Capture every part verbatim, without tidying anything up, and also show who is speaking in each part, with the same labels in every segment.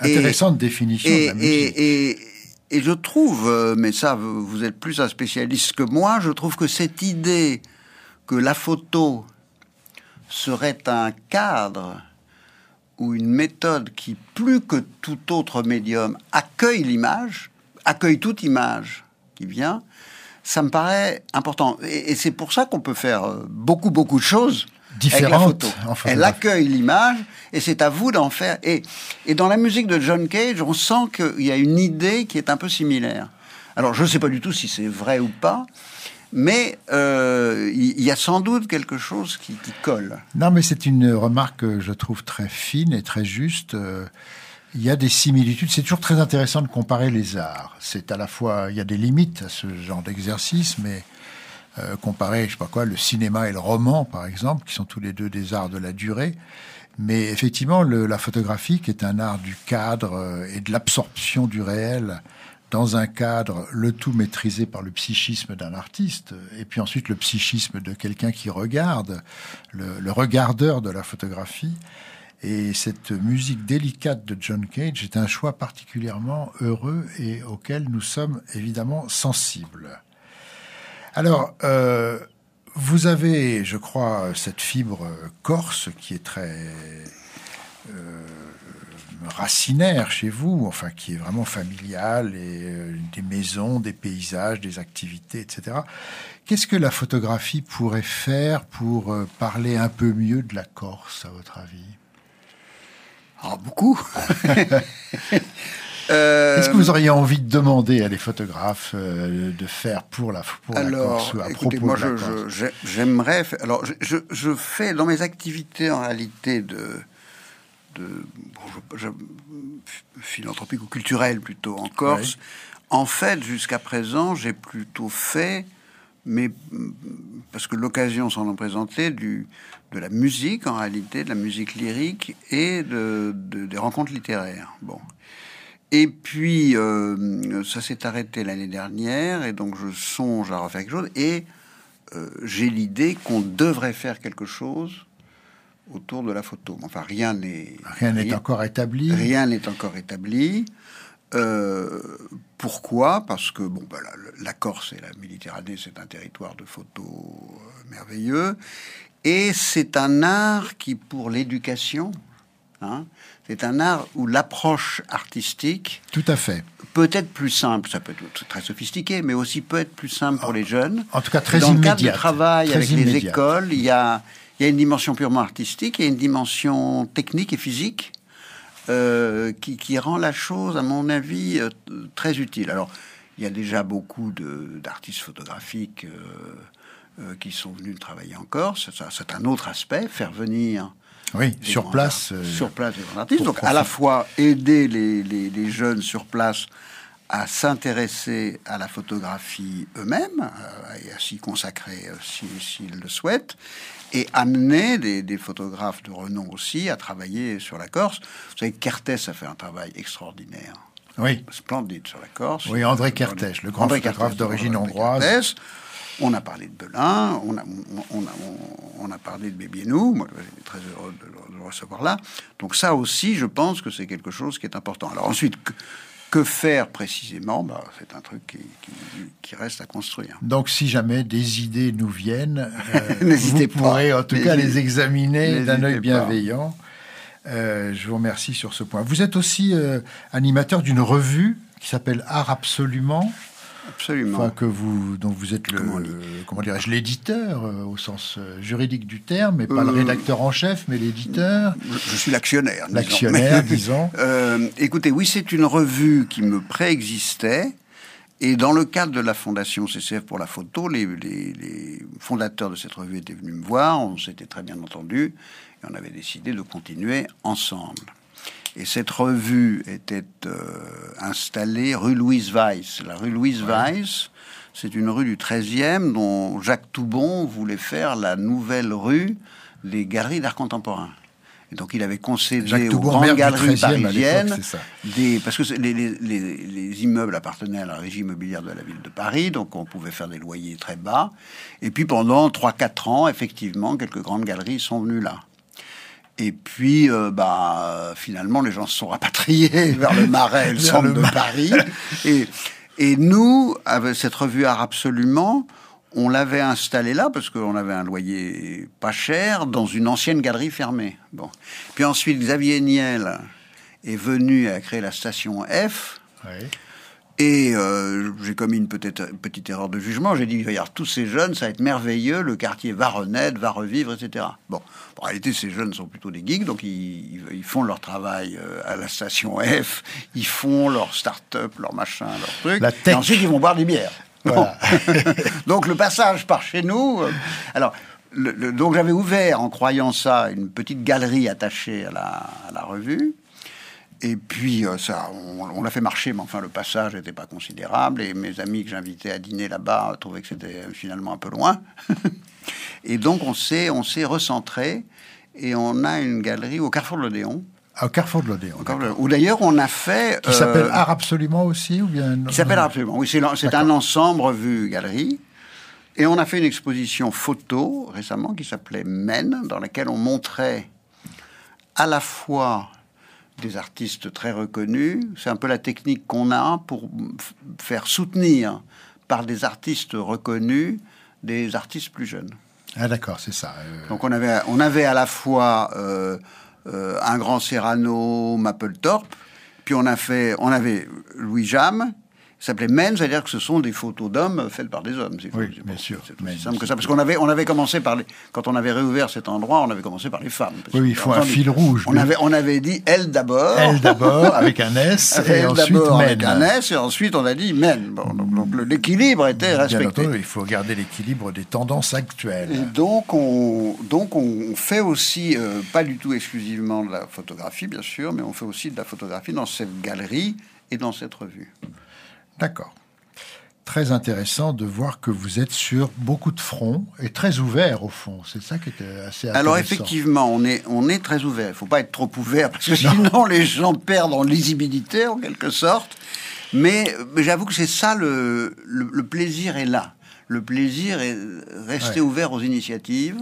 Speaker 1: Intéressante définition
Speaker 2: et,
Speaker 1: de la musique.
Speaker 2: Et, et, et je trouve, mais ça, vous êtes plus un spécialiste que moi, je trouve que cette idée que la photo serait un cadre ou une méthode qui, plus que tout autre médium, accueille l'image, accueille toute image qui vient, ça me paraît important. Et, et c'est pour ça qu'on peut faire beaucoup, beaucoup de choses différentes avec la photo. Elle accueille l'image et c'est à vous d'en faire. Et, et dans la musique de John Cage, on sent qu'il y a une idée qui est un peu similaire. Alors, je ne sais pas du tout si c'est vrai ou pas, mais euh, il y a sans doute quelque chose qui, qui colle.
Speaker 1: Non, mais c'est une remarque que je trouve très fine et très juste. Euh, il y a des similitudes. C'est toujours très intéressant de comparer les arts. C'est à la fois, il y a des limites à ce genre d'exercice, mais euh, comparer, je sais pas quoi, le cinéma et le roman, par exemple, qui sont tous les deux des arts de la durée. Mais effectivement, le, la photographie, qui est un art du cadre euh, et de l'absorption du réel, dans un cadre, le tout maîtrisé par le psychisme d'un artiste, et puis ensuite le psychisme de quelqu'un qui regarde, le, le regardeur de la photographie. Et cette musique délicate de John Cage est un choix particulièrement heureux et auquel nous sommes évidemment sensibles. Alors, euh, vous avez, je crois, cette fibre corse qui est très... Euh, racinaire chez vous, enfin qui est vraiment familial, et euh, des maisons, des paysages, des activités, et cetera. Qu'est-ce que la photographie pourrait faire pour euh, parler un peu mieux de la Corse, à votre avis?
Speaker 2: Ah, beaucoup.
Speaker 1: euh... Qu'est-ce que vous auriez envie de demander à des photographes euh, de faire pour la, pour
Speaker 2: alors,
Speaker 1: la Corse, à
Speaker 2: écoutez,
Speaker 1: propos
Speaker 2: moi,
Speaker 1: de la
Speaker 2: je,
Speaker 1: Corse
Speaker 2: je, j'aimerais... Faire, alors, je, je, je fais dans mes activités, en réalité, de... de bon, je, je, philanthropique ou culturel plutôt en Corse. Oui. En fait, jusqu'à présent, j'ai plutôt fait, mais parce que l'occasion s'en est présentée, du de la musique en réalité, de la musique lyrique et de, de des rencontres littéraires. Bon. Et puis euh, ça s'est arrêté l'année dernière, et donc je songe à refaire quelque chose. Et euh, j'ai l'idée qu'on devrait faire quelque chose autour de la photo. Enfin, rien n'est...
Speaker 1: Rien n'est encore établi.
Speaker 2: Rien n'est encore établi. Euh, pourquoi ? Parce que, bon, ben, la, la Corse et la Méditerranée, c'est un territoire de photos euh, merveilleux. Et c'est un art qui, pour l'éducation, hein, c'est un art où l'approche artistique...
Speaker 1: Tout à fait.
Speaker 2: Peut être plus simple, ça peut être très sophistiqué, mais aussi peut être plus simple pour les jeunes.
Speaker 1: En tout cas, très
Speaker 2: Dans
Speaker 1: immédiat.
Speaker 2: Dans le cadre du travail avec immédiate. les écoles, il y a... Il y a une dimension purement artistique, il y a une dimension technique et physique euh, qui, qui rend la chose, à mon avis, euh, très utile. Alors, il y a déjà beaucoup de, d'artistes photographiques euh, euh, qui sont venus travailler en Corse. Ça, c'est un autre aspect, faire venir...
Speaker 1: Oui, sur place.
Speaker 2: Art, euh, sur place des grands artistes. Donc, profiter. À la fois aider les, les, les jeunes sur place à s'intéresser à la photographie eux-mêmes euh, et à s'y consacrer euh, si, s'ils le souhaitent, et amener des, des photographes de renom aussi à travailler sur la Corse. Vous savez, Kertész a fait un travail extraordinaire.
Speaker 1: Oui.
Speaker 2: Splendide sur la Corse.
Speaker 1: Oui, André Kertész, le grand André photographe Kertész, d'origine hongroise.
Speaker 2: Kertész. On a parlé de Belin, on a, on, on a, on a parlé de Bébiénou. Moi, j'étais très heureux de le recevoir là. Donc ça aussi, je pense que c'est quelque chose qui est important. Alors ensuite... Que, Que faire précisément, bah, c'est un truc qui, qui, qui reste à construire.
Speaker 1: Donc, si jamais des idées nous viennent, euh,
Speaker 2: n'hésitez
Speaker 1: vous pourrez
Speaker 2: pas.
Speaker 1: en tout cas les examiner d'un œil bienveillant. Euh, je vous remercie sur ce point. Vous êtes aussi euh, animateur d'une revue qui s'appelle Art Absolument.
Speaker 2: Absolument.
Speaker 1: Enfin, que vous, dont vous êtes le,
Speaker 2: comment,
Speaker 1: comment dirais-je, l'éditeur euh, au sens juridique du terme, mais pas euh, le rédacteur en chef, mais l'éditeur.
Speaker 2: Je suis l'actionnaire.
Speaker 1: L'actionnaire, disons.
Speaker 2: euh, écoutez, oui, c'est une revue qui me préexistait. Et dans le cadre de la fondation C C F pour la photo, les, les, les fondateurs de cette revue étaient venus me voir, on s'était très bien entendu, et on avait décidé de continuer ensemble. Et cette revue était euh, installée rue Louise Weiss. La rue Louise ouais. Weiss, c'est une rue du treizième dont Jacques Toubon voulait faire la nouvelle rue des galeries d'art contemporain. Et donc il avait concédé Jacques aux Toubon, grandes galeries parisiennes, des, parce que les, les, les, les immeubles appartenaient à la régie immobilière de la ville de Paris, donc on pouvait faire des loyers très bas. Et puis pendant trois quatre ans, effectivement, quelques grandes galeries sont venues là. Et puis, euh, bah, finalement, les gens se sont rapatriés vers le Marais, le centre de Paris. Et, et nous, avec cette revue Art Absolument, on l'avait installée là parce qu'on avait un loyer pas cher dans une ancienne galerie fermée. Bon. Puis ensuite, Xavier Niel est venu à créer la station F.
Speaker 1: Oui.
Speaker 2: Et euh, j'ai commis une petite, petite erreur de jugement. J'ai dit, regarde, tous ces jeunes, ça va être merveilleux, le quartier va renaître, va revivre, et cetera. Bon, en réalité, ces jeunes sont plutôt des geeks, donc ils, ils font leur travail à la station F, ils font leur start-up, leur machin, leur truc,
Speaker 1: la tech.
Speaker 2: Et ensuite ils vont boire des bières.
Speaker 1: Voilà.
Speaker 2: Bon. Donc le passage par chez nous... Euh, alors, le, le, donc j'avais ouvert, en croyant ça, une petite galerie attachée à la, à la revue. Et puis, euh, ça, on, on l'a fait marcher, mais enfin, le passage n'était pas considérable. Et mes amis que j'invitais à dîner là-bas trouvaient que c'était finalement un peu loin. Et donc, on s'est, on s'est recentré. Et on a une galerie au Carrefour de l'Odéon.
Speaker 1: Au Carrefour de l'Odéon.
Speaker 2: Où d'ailleurs, on a fait...
Speaker 1: Qui euh, s'appelle Art Absolument aussi ou bien...
Speaker 2: Qui s'appelle Art Absolument, oui. C'est, c'est un ensemble revue-galerie. Et on a fait une exposition photo récemment qui s'appelait Men, dans laquelle on montrait à la fois... des artistes très reconnus. C'est un peu la technique qu'on a pour f- faire soutenir par des artistes reconnus des artistes plus jeunes.
Speaker 1: Ah d'accord, c'est ça. Euh...
Speaker 2: Donc on avait, on avait à la fois euh, euh, un grand Serrano, Mapplethorpe, puis on, a fait, on avait Louis Jamme, ça s'appelait Men, c'est-à-dire que ce sont des photos d'hommes faites par des hommes. C'est,
Speaker 1: oui,
Speaker 2: c'est,
Speaker 1: bien sûr.
Speaker 2: C'est aussi simple que ça. Parce qu'on avait, on avait commencé par les... Quand on avait réouvert cet endroit, on avait commencé par les femmes.
Speaker 1: Oui, oui, il faut un fil rouge.
Speaker 2: On avait, on avait dit elle d'abord.
Speaker 1: Elle d'abord, avec un S, et
Speaker 2: elle
Speaker 1: ensuite
Speaker 2: d'abord
Speaker 1: Men.
Speaker 2: avec un S, et ensuite on a dit Men. Bon, donc, donc le, l'équilibre était respecté.
Speaker 1: Bien entendu, il faut garder l'équilibre des tendances actuelles.
Speaker 2: Et donc on, donc on fait aussi, euh, pas du tout exclusivement de la photographie, bien sûr, mais on fait aussi de la photographie dans cette galerie et dans cette revue.
Speaker 1: D'accord. Très intéressant de voir que vous êtes sur beaucoup de fronts et très ouvert au fond. C'est ça qui était assez intéressant.
Speaker 2: Alors effectivement, on est, on est très ouvert. Il ne faut pas être trop ouvert parce que sinon non. les gens perdent en lisibilité en quelque sorte. Mais, mais j'avoue que c'est ça, le, le, le plaisir est là. Le plaisir est rester ouais. ouvert aux initiatives,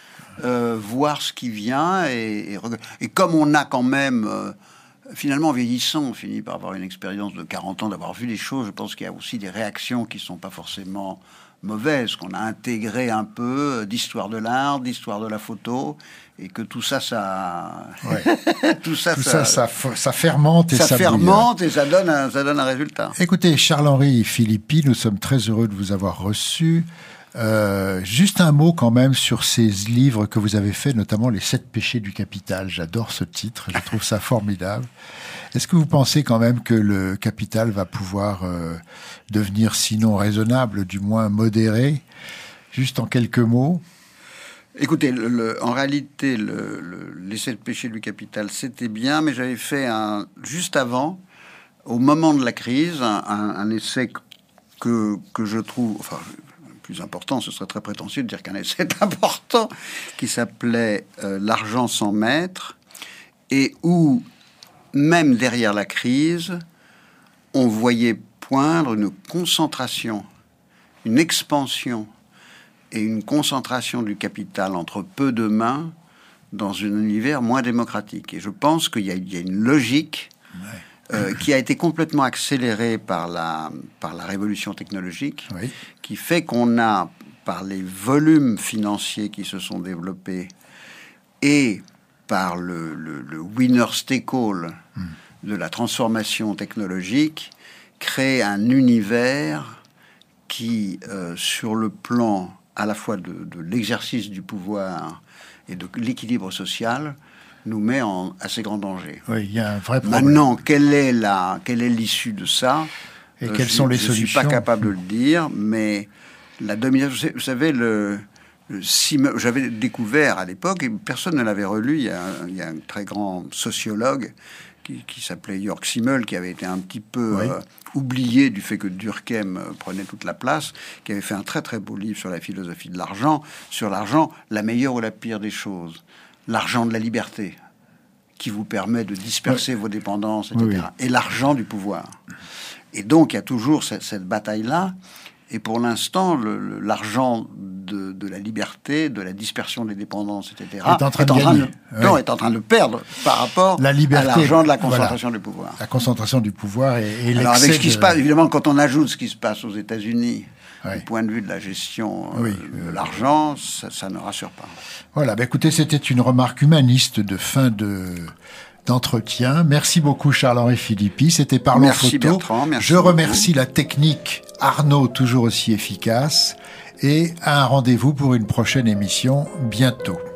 Speaker 2: euh, voir ce qui vient. Et, et, et comme on a quand même... Euh, Finalement, en vieillissant, on finit par avoir une expérience de quarante ans, d'avoir vu les choses. Je pense qu'il y a aussi des réactions qui ne sont pas forcément mauvaises, qu'on a intégré un peu d'histoire de l'art, d'histoire de la photo, et que tout ça, ça...
Speaker 1: Ouais.
Speaker 2: tout ça,
Speaker 1: tout
Speaker 2: ça,
Speaker 1: ça, ça, ça fermente et ça,
Speaker 2: ça fermente et ça donne, un, ça donne un résultat.
Speaker 1: Écoutez, Charles-Henri Philippi, nous sommes très heureux de vous avoir reçu. Euh, juste un mot quand même sur ces livres que vous avez faits, notamment Les Sept Péchés du Capital. J'adore ce titre, je trouve ça formidable. Est-ce que vous pensez quand même que le capital va pouvoir euh, devenir sinon raisonnable, du moins modéré? Juste en quelques mots.
Speaker 2: Écoutez, le, le, en réalité, le, le, Les Sept Péchés du Capital, c'était bien, mais j'avais fait un, juste avant, au moment de la crise, un, un, un essai que, que je trouve... Enfin, plus important, ce serait très prétentieux de dire qu'un essai est important, qui s'appelait euh, L'argent sans maître, et où, même derrière la crise, on voyait poindre une concentration, une expansion et une concentration du capital entre peu de mains dans un univers moins démocratique. Et je pense qu'il y a, il y a une logique ouais. Euh, qui a été complètement accélérée par la, par la révolution technologique, oui. qui fait qu'on a, par les volumes financiers qui se sont développés et par le, le, le winner's take all mm. de la transformation technologique, créé un univers qui, euh, sur le plan à la fois de, de l'exercice du pouvoir et de l'équilibre social, nous met en assez grand danger.
Speaker 1: Oui, il y a un vrai problème.
Speaker 2: Maintenant, quelle est la, quelle est l'issue de ça?
Speaker 1: Et euh, quelles je, sont les
Speaker 2: je
Speaker 1: solutions?
Speaker 2: Je suis pas capable de le dire, mais la domination... Vous savez, le, le Simmel, j'avais découvert à l'époque, et personne ne l'avait relu, il y a un, il y a un très grand sociologue qui, qui s'appelait Jörg Simmel, qui avait été un petit peu oui. euh, oublié du fait que Durkheim euh, prenait toute la place, qui avait fait un très très beau livre sur la philosophie de l'argent, sur l'argent, la meilleure ou la pire des choses. L'argent de la liberté, qui vous permet de disperser oui. vos dépendances, et cetera. Oui. Et l'argent du pouvoir. Et donc, il y a toujours cette, cette bataille-là. Et pour l'instant, le, le, l'argent de, de la liberté, de la dispersion des dépendances, et cetera,
Speaker 1: est en train
Speaker 2: est
Speaker 1: de
Speaker 2: en train
Speaker 1: gagner.
Speaker 2: de, non,
Speaker 1: Oui.
Speaker 2: est en train de perdre par rapport
Speaker 1: La liberté,
Speaker 2: à l'argent de la concentration
Speaker 1: voilà.
Speaker 2: du pouvoir.
Speaker 1: La concentration du pouvoir et, et
Speaker 2: Alors avec ce qui
Speaker 1: de...
Speaker 2: se passe, évidemment, quand on ajoute ce qui se passe aux États-Unis,
Speaker 1: Oui.
Speaker 2: du point de vue de la gestion euh,
Speaker 1: Oui.
Speaker 2: de l'argent, ça, ça ne rassure pas.
Speaker 1: Voilà, bah écoutez, c'était une remarque humaniste de fin de d'entretien. Merci beaucoup Charles-Henri Philippi, c'était Parlons
Speaker 2: Merci
Speaker 1: Photo.
Speaker 2: Bertrand, merci
Speaker 1: Je
Speaker 2: beaucoup.
Speaker 1: remercie la technique Arnaud, toujours aussi efficace, et un rendez-vous pour une prochaine émission bientôt.